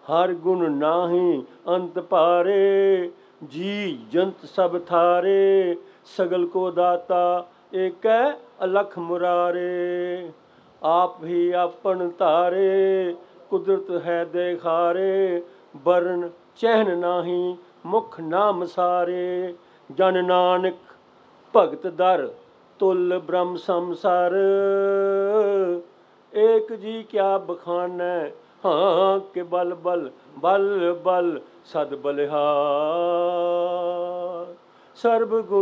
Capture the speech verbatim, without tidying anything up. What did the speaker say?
हर गुण नाही अंत पारे। जी जंत सब थारे, सगल को दाता एक अलख मुरारे। आप ही आपन तारे, कुदरत है देखारे। बरन चहन नाही, मुख नाम सारे। जन नानक भगत दर, तुल ब्रह्म संसार। एक जी क्या बखानै, हाँ के बल बल बल बल सद बलिहार। सर्ब गुण